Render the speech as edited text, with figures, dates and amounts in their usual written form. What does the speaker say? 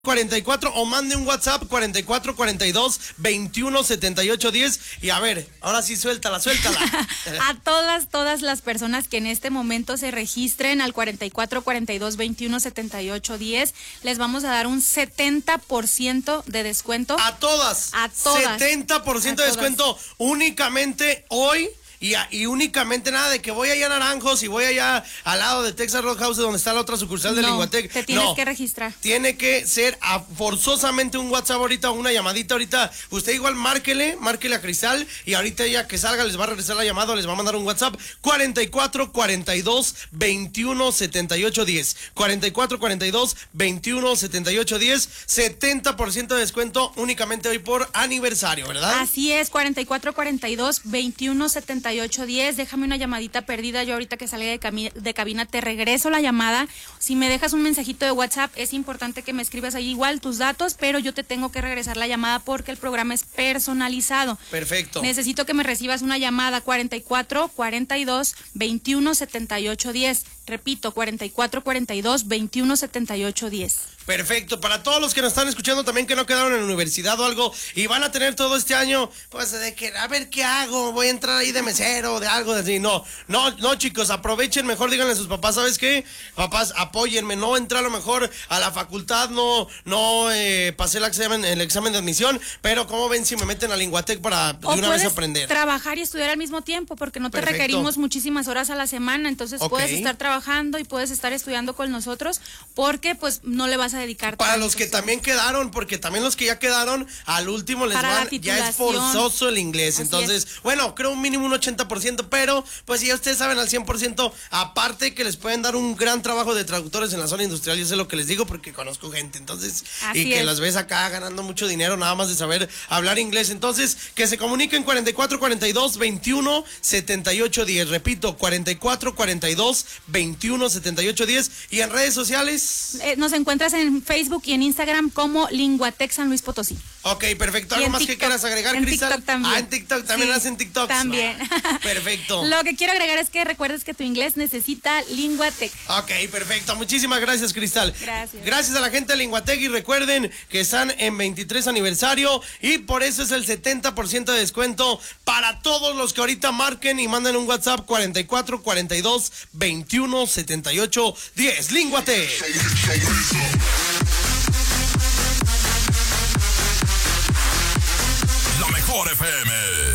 44 o mande un WhatsApp 44 42 21 78 10 y a ver, ahora sí suéltala. A todas las personas que en este momento se registren al 44 42 21 78 10 les vamos a dar un 70% de descuento. A todas. 70% de descuento únicamente hoy. Y únicamente nada de que voy allá a Naranjos y voy allá al lado de Texas Roadhouse donde está la otra sucursal de Linguatec. Te tienes que registrar. Tiene que ser forzosamente un WhatsApp ahorita, una llamadita ahorita. Usted igual márquele a Cristal y ahorita ella que salga les va a regresar la llamada, les va a mandar un WhatsApp 44 42 21 78 10. 44 42 21 78 10. 70% de descuento únicamente hoy por aniversario, ¿verdad? Así es, 44 42 21 78 10. Déjame una llamadita perdida. Yo ahorita que salga de cabina te regreso la llamada. Si me dejas un mensajito de WhatsApp, es importante que me escribas ahí igual tus datos, pero yo te tengo que regresar la llamada porque el programa es personalizado. Perfecto. Necesito que me recibas una llamada 44 42 21 78 10. Repito, 44 42 21 78 10. Perfecto, para todos los que nos están escuchando también que no quedaron en la universidad o algo y van a tener todo este año, pues de que a ver qué hago, voy a entrar ahí de mesero, de algo de así. No, chicos, aprovechen, mejor díganle a sus papás, ¿sabes qué? Papás, apóyenme, no entré a lo mejor a la facultad, no pasé el examen de admisión, pero ¿cómo ven si me meten a Linguatec para de una vez aprender? Trabajar y estudiar al mismo tiempo, porque no te requerimos muchísimas horas a la semana, entonces puedes estar trabajando y puedes estar estudiando con nosotros, porque pues no le vas a dedicar. Para los que también quedaron, porque también los que ya quedaron, al último les van, ya es forzoso el inglés. Así entonces, bueno, creo un mínimo un 80%, pero pues ya ustedes saben al 100%, aparte que les pueden dar un gran trabajo de traductores en la zona industrial, yo sé lo que les digo porque conozco gente, entonces, y que las ves acá ganando mucho dinero nada más de saber hablar inglés. Entonces, que se comuniquen 44 42 21 78 10. Repito, 44 42 21 78 10. Y en redes sociales nos encuentras en Facebook y en Instagram como Linguatec San Luis Potosí. Ok, perfecto. ¿Algo más que quieras agregar, Cristal? En TikTok también. En TikTok también hacen TikToks. También. Perfecto. Lo que quiero agregar es que recuerdes que tu inglés necesita Linguatec. Ok, perfecto. Muchísimas gracias, Cristal. Gracias. Gracias a la gente de Linguatec y recuerden que están en 23 aniversario y por eso es el 70% de descuento para todos los que ahorita marquen y manden un WhatsApp 44 42 21 78 10. Linguatec. La mejor FM.